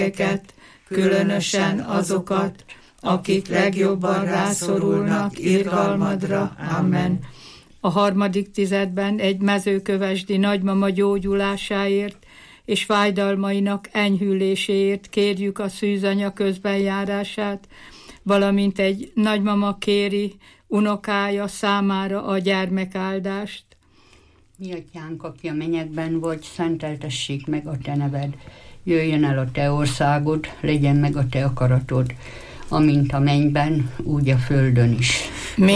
különösen azokat, akik legjobban rászorulnak irgalmadra. Amen. A harmadik tizedben egy mezőkövesdi nagymama gyógyulásáért és fájdalmainak enyhüléséért kérjük a szűzanya közbenjárását, valamint egy nagymama kéri unokája számára a gyermekáldást. Mi atyánk, aki a mennyekben vagy, szenteltessék meg a te neved. Jöjjön el a te országod, legyen meg a te akaratod, amint a mennyben, úgy a földön is.